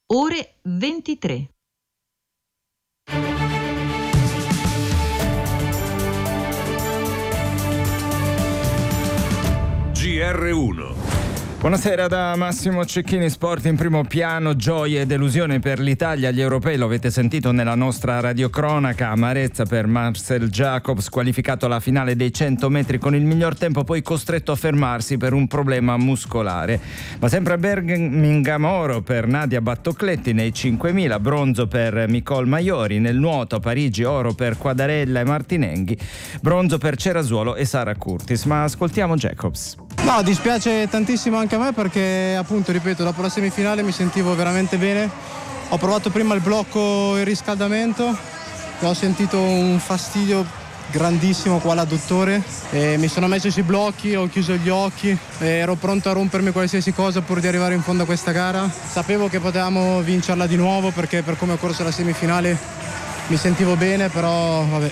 ore 23. GR1. Buonasera da Massimo Cecchini. Sport in primo piano, gioie e delusione per l'Italia agli europei, lo avete sentito nella nostra radiocronaca. Amarezza per Marcel Jacobs, qualificato alla finale dei 100 metri con il miglior tempo, poi costretto a fermarsi per un problema muscolare. Ma sempre a Birmingham oro per Nadia Battocletti nei 5.000, bronzo per Nicole Maiori, nel nuoto a Parigi oro per Quadarella e Martinenghi, bronzo per Cerasuolo e Sara Curtis. Ma ascoltiamo Jacobs. No, dispiace tantissimo anche a me perché, appunto, ripeto, dopo la semifinale mi sentivo veramente bene. Ho provato prima il blocco e il riscaldamento e ho sentito un fastidio grandissimo qua all'adduttore e mi sono messo sui blocchi, ho chiuso gli occhi e ero pronto a rompermi qualsiasi cosa pur di arrivare in fondo a questa gara. Sapevo che potevamo vincerla di nuovo perché per come ho corso la semifinale mi sentivo bene, però vabbè.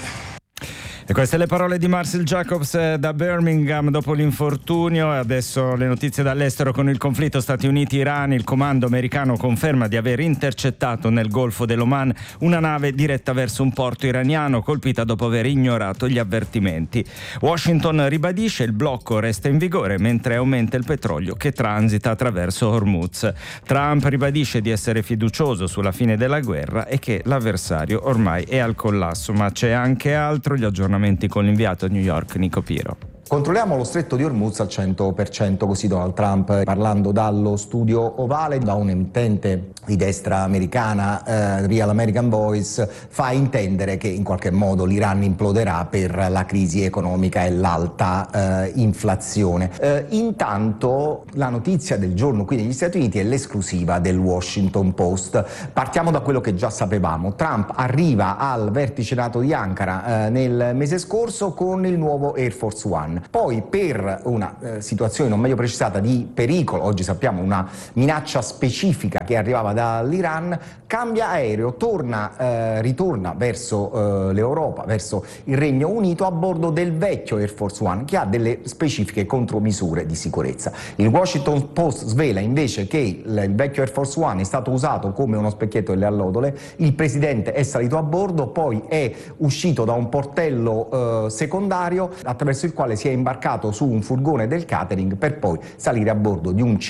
E queste le parole di Marcel Jacobs da Birmingham dopo l'infortunio. E adesso le notizie dall'estero. Con il conflitto Stati Uniti-Iran, il comando americano conferma di aver intercettato nel Golfo dell'Oman una nave diretta verso un porto iraniano, colpita dopo aver ignorato gli avvertimenti. Washington ribadisce il blocco resta in vigore mentre aumenta il petrolio che transita attraverso Hormuz. Trump ribadisce di essere fiducioso sulla fine della guerra e che l'avversario ormai è al collasso. Ma c'è anche altro, gli aggiornamenti con l'inviato a New York Nico Piro. Controlliamo lo stretto di Hormuz al 100%, così Donald Trump, parlando dallo studio ovale, da un emittente di destra americana, Real American Voice, fa intendere che in qualche modo l'Iran imploderà per la crisi economica e l'alta inflazione. Intanto la notizia del giorno qui negli Stati Uniti è l'esclusiva del Washington Post. Partiamo da quello che già sapevamo. Trump arriva al vertice NATO di Ankara nel mese scorso con il nuovo Air Force One. Poi, per una situazione non meglio precisata di pericolo, oggi sappiamo una minaccia specifica che arrivava dall'Iran, cambia aereo, ritorna verso l'Europa, verso il Regno Unito a bordo del vecchio Air Force One che ha delle specifiche contromisure di sicurezza. Il Washington Post svela invece che il vecchio Air Force One è stato usato come uno specchietto delle allodole, il presidente è salito a bordo, poi è uscito da un portello secondario attraverso il quale si è imbarcato su un furgone del catering per poi salire a bordo di un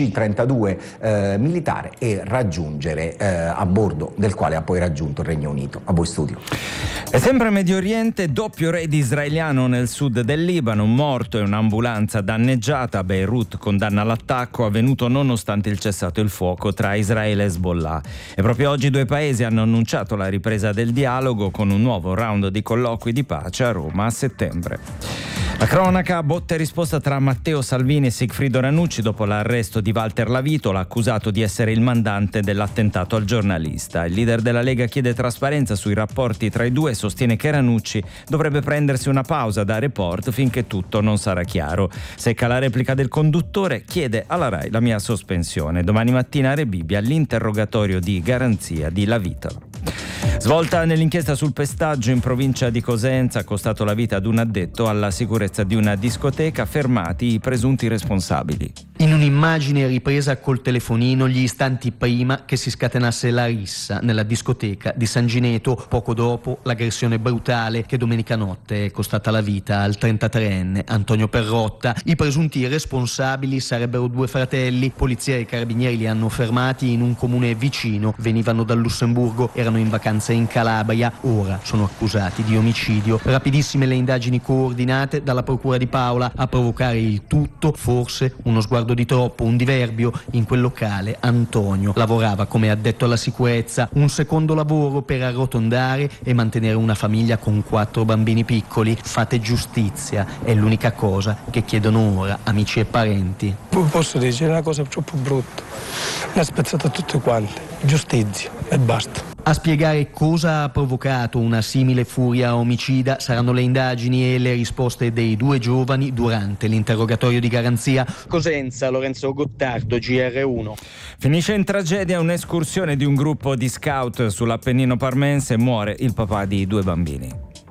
C-32 militare e raggiungere a bordo del quale ha poi raggiunto il Regno Unito. A voi studio. E sempre Medio Oriente, doppio raid israeliano nel sud del Libano, un morto e un'ambulanza danneggiata. A Beirut condanna l'attacco avvenuto nonostante il cessato il fuoco tra Israele e Hezbollah. E proprio oggi due paesi hanno annunciato la ripresa del dialogo con un nuovo round di colloqui di pace a Roma a settembre. La cronaca, botta e risposta tra Matteo Salvini e Sigfrido Ranucci dopo l'arresto di Walter Lavitola, accusato di essere il mandante dell'attentato al giornalista. Il leader della Lega chiede trasparenza sui rapporti tra i due e sostiene che Ranucci dovrebbe prendersi una pausa da Report finché tutto non sarà chiaro. Secca la replica del conduttore, chiede alla Rai la mia sospensione. Domani mattina a Rebibbia l'interrogatorio di garanzia di Lavitola. Svolta nell'inchiesta sul pestaggio in provincia di Cosenza, ha costato la vita ad un addetto alla sicurezza di una discoteca, fermati i presunti responsabili. In un'immagine ripresa col telefonino gli istanti prima che si scatenasse la rissa nella discoteca di San Gineto, poco dopo l'aggressione brutale che domenica notte è costata la vita al 33enne Antonio Perrotta. I presunti responsabili sarebbero due fratelli. Polizia e carabinieri li hanno fermati in un comune vicino, venivano dal Lussemburgo, erano in vacanza in Calabria, ora sono accusati di omicidio. Rapidissime le indagini coordinate dalla procura di Paola, a provocare il tutto forse uno sguardo di troppo, un diverbio. In quel locale Antonio lavorava come addetto alla sicurezza, un secondo lavoro per arrotondare e mantenere una famiglia con 4 bambini piccoli. Fate giustizia, è l'unica cosa che chiedono ora amici e parenti. Posso dire una cosa troppo brutta, mi ha spezzato tutte quante, giustizia e basta. A spiegare cosa ha provocato una simile furia omicida saranno le indagini e le risposte dei due giovani durante l'interrogatorio di garanzia. Cosenza, Lorenzo Gottardo, GR1. Finisce in tragedia un'escursione di un gruppo di scout sull'Appennino parmense, muore il papà di 2 bambini.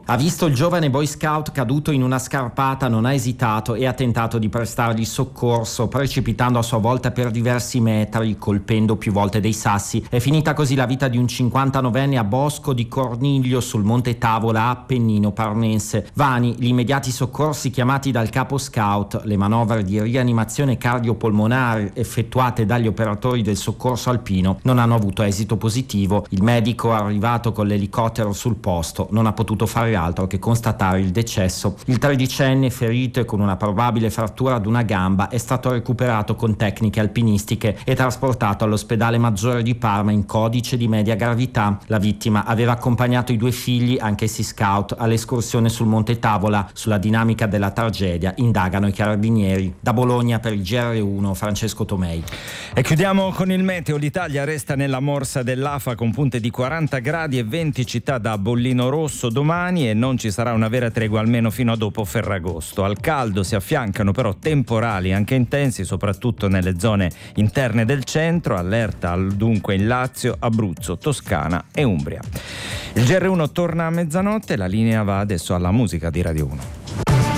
Ha visto il giovane boy scout caduto in una scarpata, non ha esitato e ha tentato di prestargli soccorso, precipitando a sua volta per diversi metri, colpendo più volte dei sassi. È finita così la vita di un 59enne a Bosco di Corniglio sul Monte Tavola, Appennino Parmense. Vani gli immediati soccorsi chiamati dal capo scout, le manovre di rianimazione cardiopolmonare effettuate dagli operatori del soccorso alpino non hanno avuto esito positivo. Il medico arrivato con l'elicottero sul posto non ha potuto fare altro che constatare il decesso. Il 13enne, ferito e con una probabile frattura ad una gamba, è stato recuperato con tecniche alpinistiche e trasportato all'ospedale maggiore di Parma in codice di media gravità. La vittima aveva accompagnato i 2 figli, anch'essi scout, all'escursione sul Monte Tavola. Sulla dinamica della tragedia indagano i carabinieri. Da Bologna per il GR1 Francesco Tomei. E chiudiamo con il meteo. L'Italia resta nella morsa dell'afa con punte di 40 gradi e 20 città da bollino rosso domani, e non ci sarà una vera tregua almeno fino a dopo Ferragosto. Al caldo si affiancano però temporali anche intensi, soprattutto nelle zone interne del centro. Allerta dunque in Lazio, Abruzzo, Toscana e Umbria. Il GR1 torna a mezzanotte, la linea va adesso alla musica di Radio 1.